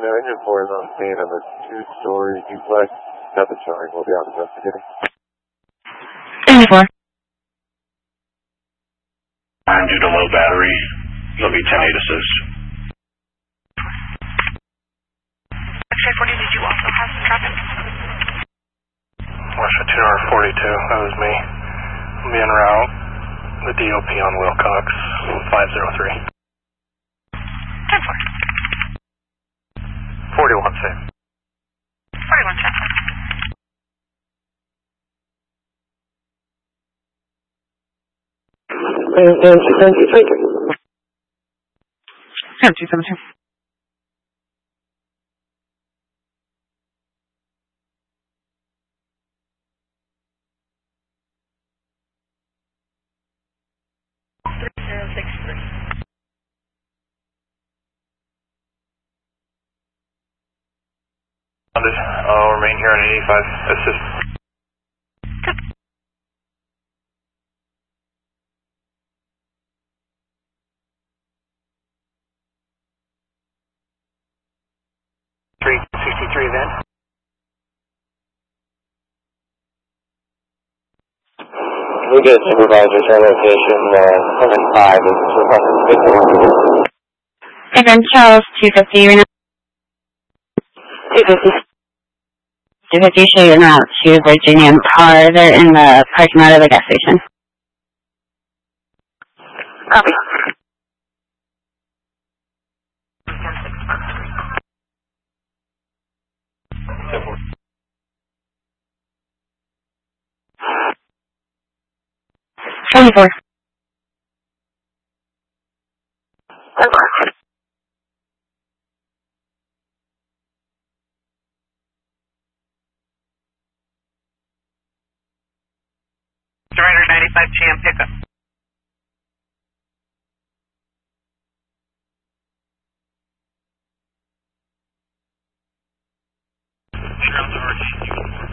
engine 4 is on scene of a two-story duplex. Got the showing. We'll be out investigating. Engine 4. I'm due to low battery. It'll be 10-8 assist. X-ray 40, did you also have some traffic? Western 242, that was me. I'll be en route. The DOP on Wilcox, 503. 10-4. 41 safe. 41 10. And 272. I'll remain here on 85. Assist. Three 63 then. we get supervisors our location, 75 is requested 51. And then Charles, 250, you're now. 250. 250, show you now to Virginia and Par. They're in the parking lot of the gas station. Copy. Twenty-four. Surrender 95 GM pickup. Sure,